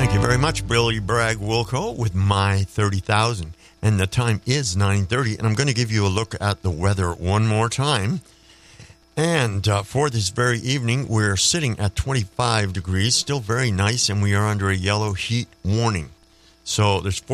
Thank you very much, Billy Bragg Wilco with My 30,000. And the time is 9:30, and I'm going to give you a look at the weather one more time. And for this very evening, we're sitting at 25 degrees, still very nice, and we are under a yellow heat warning. So there's